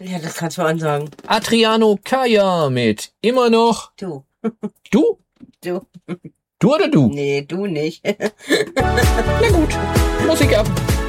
Ja, das kannst du ansagen. Adriano Kaya mit immer noch. Du. Du? Du. Du oder du? Nee, du nicht. Na gut, Musik ab.